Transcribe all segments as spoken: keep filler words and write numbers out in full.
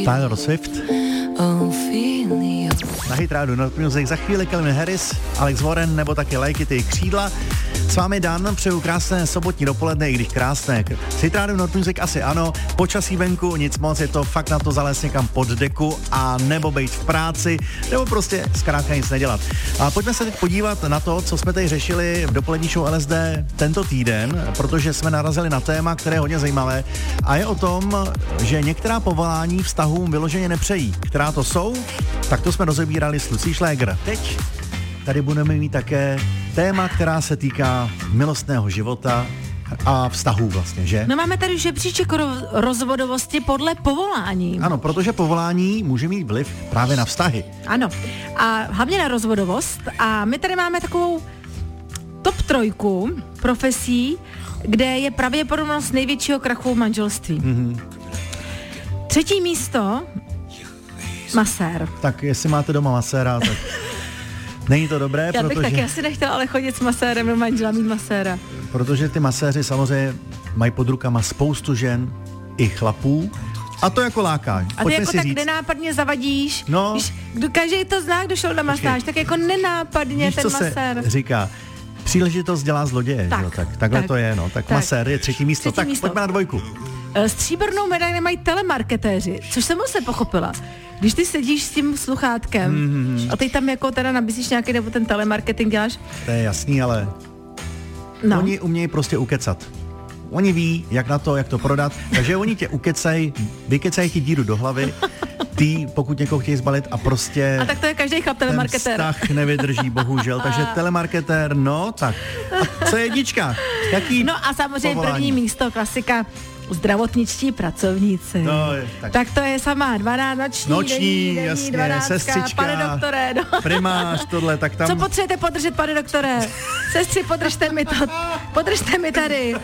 Taylor Swift. Na Hit Radio Not Music za chvíli Calvin Harris, Alex Warren nebo taky Lajky ty křídla. S vámi Dan, přeju krásné sobotní dopoledne, i když krásné. S Hit Radio Not Music asi ano, počasí venku, nic moc, je to fakt na to zalézt někam pod deku a nebo být v práci, nebo prostě zkrátka nic nedělat. A pojďme se teď podívat na to, co jsme tady řešili v dopolední show L S D tento týden, protože jsme narazili na téma, které je hodně zajímavé a je o tom, že některá povolání vztahům vyloženě nepřejí. Která to jsou? Tak to jsme rozebírali s Lucí Šléger. Teď tady budeme mít také téma, která se týká milostného života a vztahů vlastně, že? No máme tady žebříček ro- rozvodovosti podle povolání. Ano, protože povolání může mít vliv právě na vztahy. Ano, a hlavně na rozvodovost. A my tady máme takovou top trojku profesí, kde je pravděpodobnost největšího krachu v manželství. Mm-hmm. Třetí místo, masér. Tak jestli máte doma maséra, tak není to dobré, Já bych protože... taky asi nechtěla ale chodit s masérem do manžela, mít maséra. Protože ty maséři samozřejmě mají pod rukama spoustu žen i chlapů a to jako láká. A ty jako tak říct. Nenápadně zavadíš. No. Víš, kdo, každý to zná, kdo šel na masáž, tak jako nenápadně víš, ten co masér. Se říká? Příležitost dělá zloděje, tak, jo? Tak, takhle tak, to je, no. Tak, tak masér je třetí místo. Třetí tak místo. Pojďme na dvojku. Stříbrnou medaili mají telemarketéři, což jsem se pochopila. Když ty sedíš s tím sluchátkem mm-hmm. a ty tam jako teda nabízíš nějaký, nebo ten telemarketing děláš? To je jasný, ale no. Oni umějí prostě ukecat. Oni ví, jak na to, jak to prodat, takže oni tě ukecají, vykecají ti díru do hlavy, ty, pokud někoho chtějí zbalit a prostě... A tak to je každý chlap telemarketér. Ten vztah nevydrží, bohužel, takže telemarketér, no tak. A co je jednička? Jaký No a samozřejmě povolání? První místo, klasika, zdravotničtí pracovníci. No, je, tak. tak to je sama dvanáct noční, noční, denní, denní, jasně, dvanáctka, sestřička, pane doktore, no. primář, tohle, tak tam... Co potřebujete podržet, pane doktore? Sestři, podržte mi to, podržte mi tady.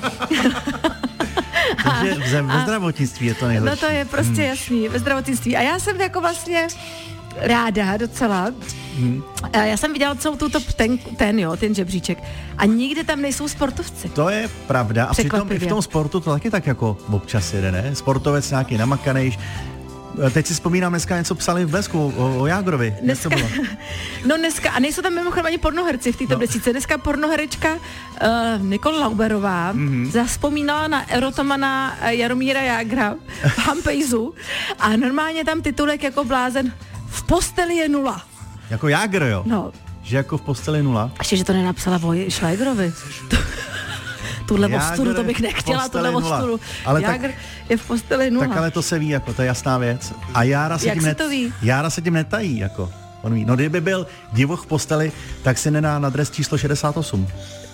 Takže ve zdravotnictví je to nejlepší. No to je prostě hmm. jasný, ve zdravotnictví. A já jsem jako vlastně ráda docela. Hmm. Já jsem viděla celou tuto ten, ten, jo, ten žebříček. A nikde tam nejsou sportovci. To je pravda. A přitom i v tom sportu to taky tak jako občas jede, ne? Sportovec nějaký namakanejš. Teď si vzpomínám, dneska něco psali v Blesku o, o Jágrovi. Dneska, no dneska, a nejsou tam mimochodem ani pornoherci v této no. desíce. Dneska pornoherečka uh, Nicole Lauberová mm-hmm. zavzpomínala na erotomana Jaromíra Jágra v Hampejzu a normálně tam titulek jako blázen v posteli je nula. Jako Jágr, jo? No. Že jako v posteli nula. Ještě, že to nenapsala Voji Šlégerovi. Tuhle osturu, to bych nechtěla, tuhle osturu. Ale Jágr tak, je v posteli nula. Tak ale to se ví, jako to je jasná věc. A Jára se, Jak tím, se net, to ví? Jára se tím netají, jako. On ví. No kdyby byl divoch v posteli, tak si nedá na dres číslo šedesát osm.